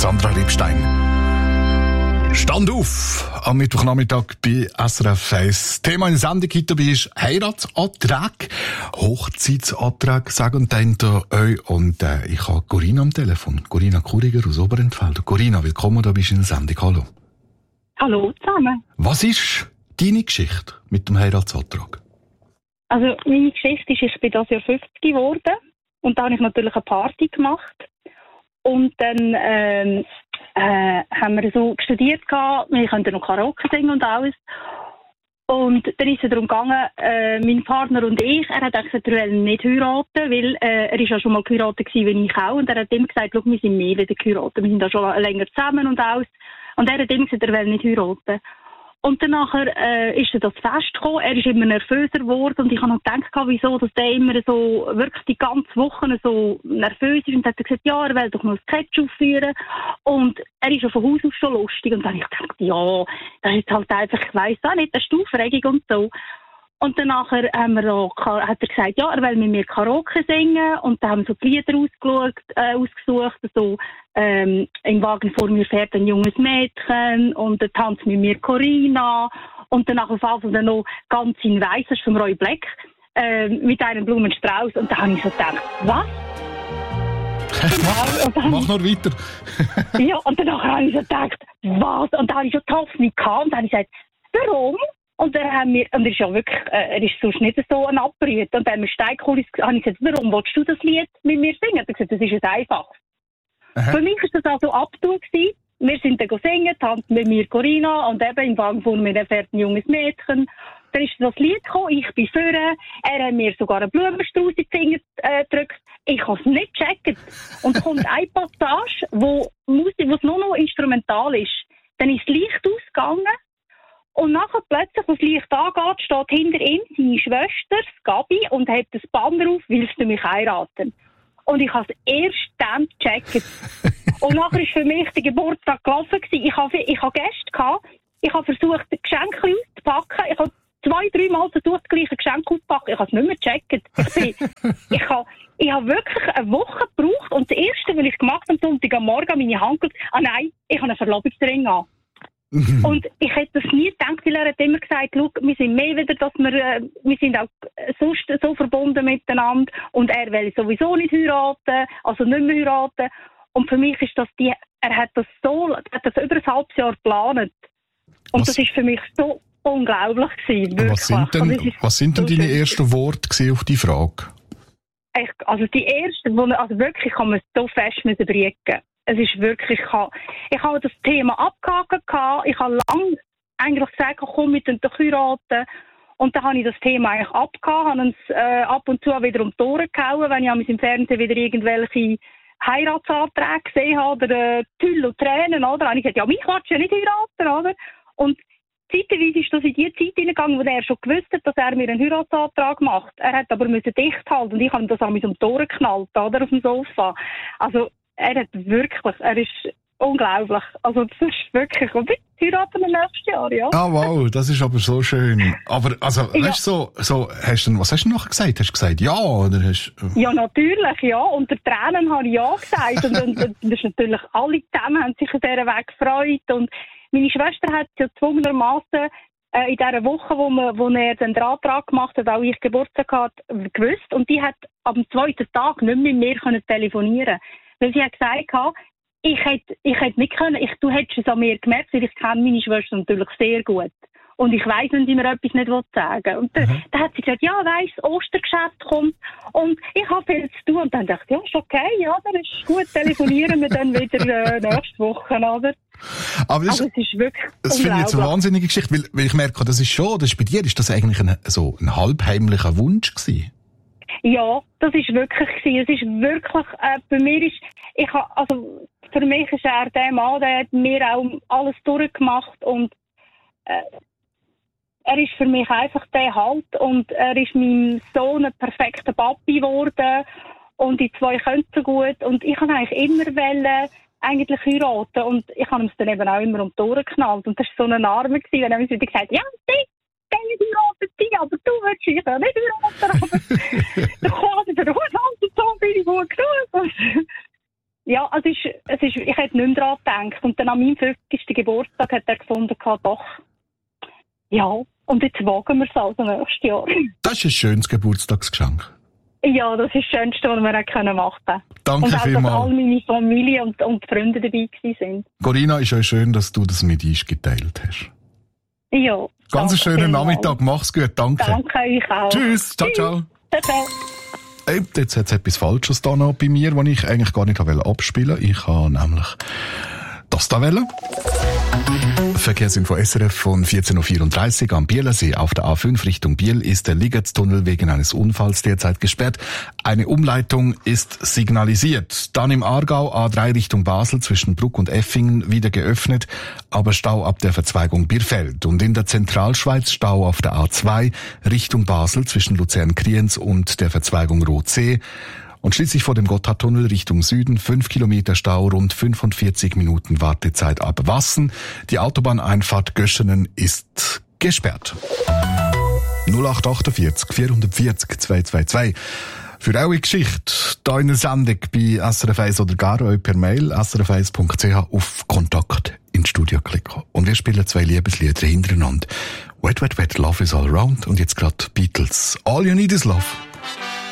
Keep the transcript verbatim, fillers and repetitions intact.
Sandra Liebstein. Stand auf am Mittwochnachmittag bei S R F eins. Thema in der Sendung heute ist Heiratsantrag, Hochzeitsantrag, sagen und euch. Und äh, ich habe Corinna am Telefon. Corinna Kuriger aus Oberentfeld. Corinna, willkommen, da bist du in der Sendung. Hallo. Hallo zusammen. Was ist deine Geschichte mit dem Heiratsantrag? Also meine Geschichte ist, ich bin das Jahr fünfzig geworden und da habe ich natürlich eine Party gemacht. Und dann ähm, äh, haben wir so studiert, wir konnten noch Karaoke singen und alles. Und dann ist es darum gegangen, äh, mein Partner und ich, er hat gesagt, er will nicht heiraten, weil äh, er ist ja schon mal geheiratet gewesen, wie ich auch. Und er hat ihm gesagt, schau, wir sind mehr wieder geheiratet, wir sind da schon länger zusammen und alles. Und er hat ihm gesagt, er will nicht heiraten. Und dann nachher, äh, ist er das Fest gekommen, er ist immer nervöser geworden und ich habe noch gedacht, wieso, dass der immer so, wirklich die ganze Woche so nervös ist und hat gesagt, ja, er will doch noch das Sketch aufführen und er ist ja von Haus aus schon lustig und dann habe ich gedacht, ja, das ist halt einfach, ich weiss auch nicht, das ist die Aufregung und so. Und dann nachher haben wir auch, hat er gesagt, ja, er will mit mir Karaoke singen und dann haben wir so die Lieder ausgeschaut, äh, ausgesucht, so ähm, im Wagen vor mir fährt ein junges Mädchen und der tanzt mit mir Corinna und dann nachher auf dann noch ganz in Weiss, das ist von Roy Black, äh, mit einem Blumenstrauß und da habe ich so gedacht, was? Mach, mach noch weiter. Ja, und dann habe ich so gedacht, was? Und da habe ich so die Hoffnung gehabt und dann habe ich gesagt, warum? Und dann haben wir, und er ist ja wirklich, äh, er ist sonst nicht so ein Abbrüht. Und dann haben wir Steigkulis, habe ich gesagt, warum willst du das Lied mit mir singen? Er hat gesagt, das ist jetzt einfach. Aha. Für mich war das also Abtun gewesen. Wir sind dann singen, tanzen mit mir Corinna, und eben im Wagen vor mir fährt ein junges Mädchen. Dann ist das Lied gekommen, ich bin vorne, er hat mir sogar einen Blumenstrauß in die Finger äh, gedrückt. Ich habe es nicht gecheckt. Und es kommt eine Passage, wo Musik, wo es nur noch instrumental ist. Dann ist das Licht ausgegangen. Und nachher plötzlich, als das Licht angeht, steht hinter ihm seine Schwester, Gabi, und hat das Banner auf, willst du mich heiraten? Und ich habe es erst dann gecheckt. Und nachher war für mich der Geburtstag gelaufen. Ich habe, ich habe Gäste gehabt. Ich habe versucht, Geschenke auszupacken. Ich habe zwei, drei Mal versucht, das gleiche Geschenk auszupacken. Ich habe es nicht mehr gecheckt. Ich, bin, ich, habe, ich habe wirklich eine Woche gebraucht. Und das Erste, was ich gemacht habe, am Sonntag am Morgen, meine Hand gelegt, ah nein, ich habe einen Verlobungsring an. Und ich hätte das nie gedacht, weil er hat immer gesagt, schau, wir sind mehr wieder, dass wir, äh, wir sind auch sonst so verbunden miteinander und er will sowieso nicht heiraten, also nicht mehr heiraten. Und für mich ist das die, er hat das so, er hat das über ein halbes Jahr geplant. Und was, das ist für mich so unglaublich gewesen, wirklich. Was sind denn, also was sind denn so deine ersten Worte auf die Frage? Ich, also die ersten, wo, also wirklich kann man so fest müssen briegen. Es ist wirklich, ich habe, ich habe das Thema abgehakt, ich habe lange eigentlich gesagt, komm, mit den heiraten. Und dann habe ich das Thema eigentlich abgehakt, habe uns äh, ab und zu wieder um die Ohren gehauen, wenn ich im Fernsehen wieder irgendwelche Heiratsanträge gesehen habe, oder äh, Tüll und Tränen, oder? Dann habe ich gesagt, ja, mich willst du ja nicht heiraten, oder? Und zeitweise ist das in die Zeit hineingegangen, wo er schon gewusst hat, dass er mir einen Heiratsantrag macht. Er hat aber müssen dicht halten und ich habe ihm das an mich um die Ohren geknallt, oder? Auf dem Sofa. Also, er hat wirklich, er ist unglaublich. Also das ist wirklich, und wir heiraten wir nächstes Jahr, ja. Ah, wow, das ist aber so schön. Aber, also, ja. Weißt du, so, so, hast du, was hast du nachher gesagt? Hast du gesagt ja, oder hast Ja, natürlich, ja. Unter Tränen habe ich ja gesagt. Und, und, und das ist natürlich, alle zusammen haben sich an dieser Weg gefreut. Und meine Schwester hat ja gezwungenermassen äh, in dieser Woche, wo, man, wo er den Antrag gemacht hat, auch ich Geburtstag hatte, gewusst. Und die hat am zweiten Tag nicht mehr mit mir können telefonieren. Weil sie hat gesagt, ich hätte, ich hätte nicht können, ich, du hättest es an mir gemerkt, weil ich kenne meine Schwester natürlich sehr gut. Und ich weiss, wenn sie mir etwas nicht sagen will. Und dann, mhm. dann hat sie gesagt, ja, weiss, das Ostergeschäft kommt und ich habe viel zu tun. Und dann dachte ich, ja, ist okay, ja, dann ist gut, telefonieren wir dann wieder äh, nächste Woche, oder? Aber das, also, es ist wirklich das finde ich jetzt eine wahnsinnige Geschichte, weil, weil ich merke, das ist schon, das ist bei dir, ist das eigentlich ein, so ein halbheimlicher Wunsch gewesen? Ja, das ist wirklich gewesen. Es ist wirklich, äh, bei mir ist, ich ha, also, für mich ist er der Mann, der hat mir auch alles durchgemacht und, äh, er ist für mich einfach der Halt und er ist meinem Sohn ein perfekter Papi geworden und die zwei können so gut und ich habe eigentlich immer wollen, eigentlich heiraten und ich habe ihm dann eben auch immer um die Ohren geknallt und das war so eine Arme gewesen, wenn er mir wieder gesagt hat, ja, sie, die heiraten sie, aber du willst dich ja nicht heiraten, aber quasi für den Haushalt und so bin ich gut genug. Ja, also es ist, es ist, ich hätte nicht mehr daran gedacht. Und dann an meinem fünfzigsten Geburtstag hat er gefunden, doch, ja, und jetzt wagen wir es also nächstes Jahr. Das ist ein schönes Geburtstagsgeschenk. Ja, das ist das Schönste, was wir machen können. Danke und auch, vielmals. dass all meine Familie und, und Freunde dabei waren. Corinna, ist auch schön, dass du das mit uns geteilt hast. Ja. Ganz einen schönen Nachmittag, mach's gut, danke. Danke euch auch. Tschüss, ciao, ciao. Ciao, ciao. Hey, jetzt hat es etwas Falsches da noch bei mir, was ich eigentlich gar nicht abspielen wollte. Ich habe nämlich das da wählen. Verkehrsinfo S R F von vierzehn Uhr vierunddreißig am Bielersee auf der A fünf Richtung Biel ist der Ligertstunnel wegen eines Unfalls derzeit gesperrt. Eine Umleitung ist signalisiert. Dann im Aargau A drei Richtung Basel zwischen Bruck und Effingen wieder geöffnet, aber Stau ab der Verzweigung Bierfeld. Und in der Zentralschweiz Stau auf der A zwei Richtung Basel zwischen Luzern-Kriens und der Verzweigung Rotsee. Und schließlich vor dem Gotthardtunnel Richtung Süden fünf Kilometer Stau, rund fünfundvierzig Minuten Wartezeit ab Wassen. Die Autobahneinfahrt Göschenen ist gesperrt. null acht achtundvierzig vierhundertvierzig zweihundertzweiundzwanzig. Für eure Geschichte, da in der Sendung bei S R F eins oder gar euch per Mail s r f eins punkt c h auf Kontakt ins Studio klicken. Und wir spielen zwei Liebeslieder hintereinander. Wet, Wet, Wet, Love is all around und jetzt gerade Beatles. All you need is love.